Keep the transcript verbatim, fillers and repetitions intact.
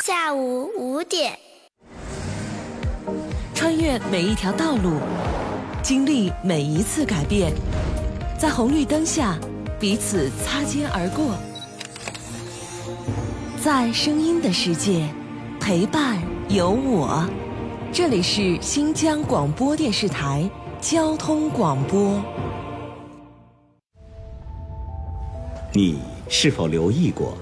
下午五点。 穿越每一条道路，经历每一次改变，在红绿灯下彼此擦肩而过，在声音的世界陪伴有我。这里是新疆广播电视台交通广播。 你是否留意过，